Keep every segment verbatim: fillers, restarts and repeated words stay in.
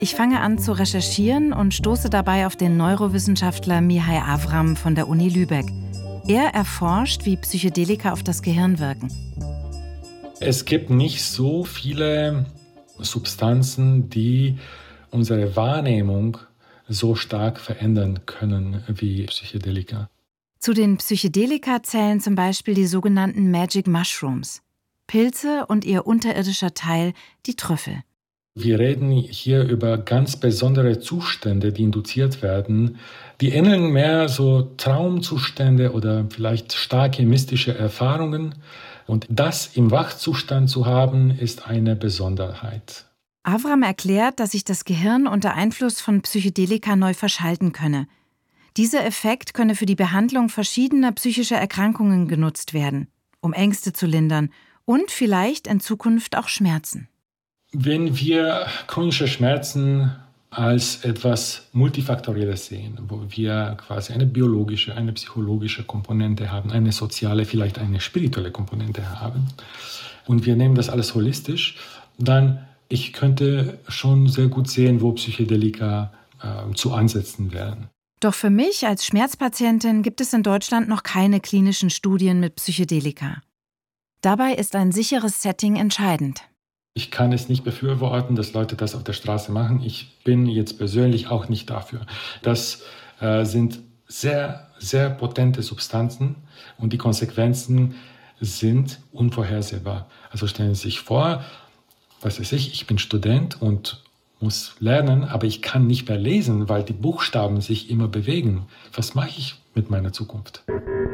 Ich fange an zu recherchieren und stoße dabei auf den Neurowissenschaftler Mihai Avram von der Uni Lübeck. Er erforscht, wie Psychedelika auf das Gehirn wirken. Es gibt nicht so viele Substanzen, die unsere Wahrnehmung so stark verändern können wie Psychedelika. Zu den Psychedelika zählen zum Beispiel die sogenannten Magic Mushrooms. Pilze und ihr unterirdischer Teil, die Trüffel. Wir reden hier über ganz besondere Zustände, die induziert werden. Die ähneln mehr so Traumzustände oder vielleicht starke mystische Erfahrungen. Und das im Wachzustand zu haben, ist eine Besonderheit. Avram erklärt, dass sich das Gehirn unter Einfluss von Psychedelika neu verschalten könne. Dieser Effekt könne für die Behandlung verschiedener psychischer Erkrankungen genutzt werden, um Ängste zu lindern und vielleicht in Zukunft auch Schmerzen. Wenn wir chronische Schmerzen als etwas Multifaktorielles sehen, wo wir quasi eine biologische, eine psychologische Komponente haben, eine soziale, vielleicht eine spirituelle Komponente haben, und wir nehmen das alles holistisch, dann ich könnte schon sehr gut sehen, wo Psychedelika äh, zu ansetzen wären. Doch für mich als Schmerzpatientin gibt es in Deutschland noch keine klinischen Studien mit Psychedelika. Dabei ist ein sicheres Setting entscheidend. Ich kann es nicht befürworten, dass Leute das auf der Straße machen. Ich bin jetzt persönlich auch nicht dafür. Das äh, sind sehr, sehr potente Substanzen und die Konsequenzen sind unvorhersehbar. Also stellen Sie sich vor, was weiß ich, ich bin Student und muss lernen, aber ich kann nicht mehr lesen, weil die Buchstaben sich immer bewegen. Was mache ich mit meiner Zukunft?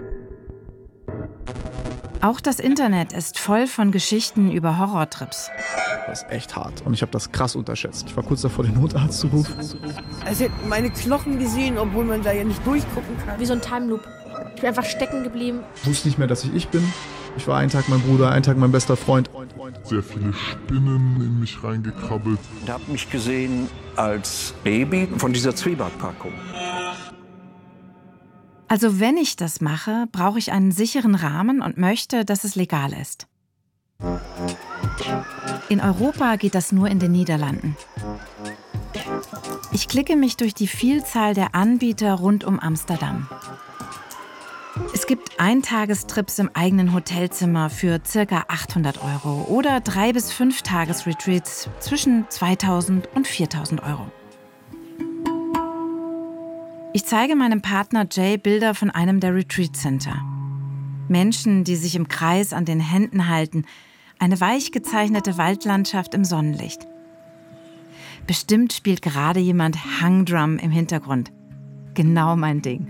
Auch das Internet ist voll von Geschichten über Horrortrips. Das ist echt hart und ich habe das krass unterschätzt. Ich war kurz davor, den Notarzt zu rufen. Also ich habe meine Knochen gesehen, obwohl man da ja nicht durchgucken kann. Wie so ein Time Loop. Ich bin einfach stecken geblieben. Ich wusste nicht mehr, dass ich ich bin. Ich war einen Tag mein Bruder, einen Tag mein bester Freund. Sehr viele Spinnen in mich reingekrabbelt. Ich habe mich gesehen als Baby von dieser Zwiebackpackung. Also wenn ich das mache, brauche ich einen sicheren Rahmen und möchte, dass es legal ist. In Europa geht das nur in den Niederlanden. Ich klicke mich durch die Vielzahl der Anbieter rund um Amsterdam. Es gibt Eintagestrips im eigenen Hotelzimmer für ca. achthundert Euro oder drei bis fünf Tagesretreats zwischen zweitausend und viertausend Euro. Ich zeige meinem Partner Jay Bilder von einem der Retreat-Center. Menschen, die sich im Kreis an den Händen halten, eine weich gezeichnete Waldlandschaft im Sonnenlicht. Bestimmt spielt gerade jemand Hangdrum im Hintergrund. Genau mein Ding.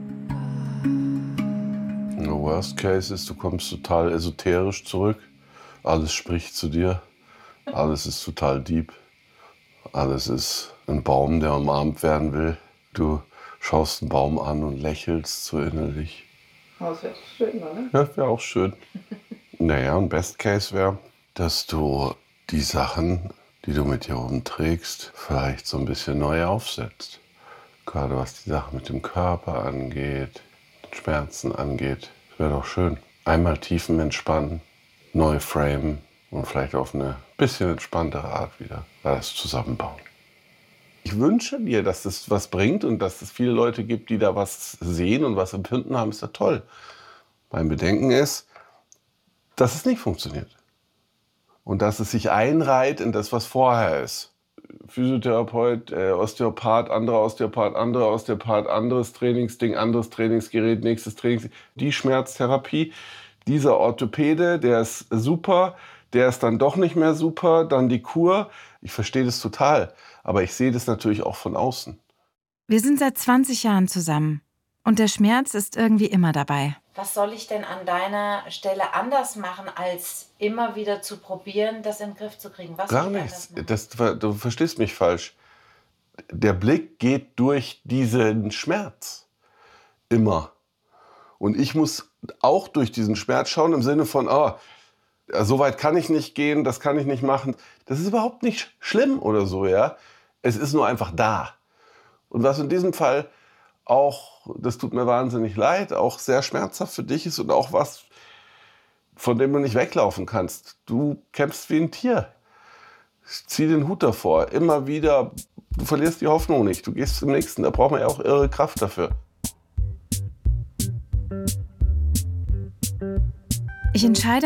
Worst Case ist, du kommst total esoterisch zurück. Alles spricht zu dir. Alles ist total deep. Alles ist ein Baum, der umarmt werden will. Du schaust einen Baum an und lächelst so innerlich. Das wäre schön, oder? Ja, das wäre auch schön. Naja, ein Best Case wäre, dass du die Sachen, die du mit dir rumträgst, vielleicht so ein bisschen neu aufsetzt. Gerade was die Sache mit dem Körper angeht, Schmerzen angeht. Das wäre doch schön. Einmal tiefen entspannen, neu framen und vielleicht auf eine bisschen entspanntere Art wieder alles zusammenbauen. Ich wünsche dir, dass das was bringt und dass es viele Leute gibt, die da was sehen und was empfinden haben, ist ja toll. Mein Bedenken ist, dass es nicht funktioniert. Und dass es sich einreiht in das, was vorher ist. Physiotherapeut, äh, Osteopath, anderer Osteopath, anderer Osteopath, anderes Trainingsding, anderes Trainingsgerät, nächstes Trainings. Die Schmerztherapie, dieser Orthopäde, der ist super, der ist dann doch nicht mehr super, dann die Kur. Ich verstehe das total, aber ich sehe das natürlich auch von außen. Wir sind seit zwanzig Jahren zusammen und der Schmerz ist irgendwie immer dabei. Was soll ich denn an deiner Stelle anders machen, als immer wieder zu probieren, das in den Griff zu kriegen? Was Gar nichts. Das, du verstehst mich falsch. Der Blick geht durch diesen Schmerz. Immer. Und ich muss auch durch diesen Schmerz schauen im Sinne von, oh, so weit kann ich nicht gehen, das kann ich nicht machen. Das ist überhaupt nicht schlimm oder so, ja. Es ist nur einfach da. Und was in diesem Fall auch, das tut mir wahnsinnig leid, auch sehr schmerzhaft für dich ist und auch was, von dem du nicht weglaufen kannst. Du kämpfst wie ein Tier. Zieh den Hut davor. Immer wieder, du verlierst die Hoffnung nicht. Du gehst zum nächsten. Da braucht man ja auch irre Kraft dafür. Ich entscheide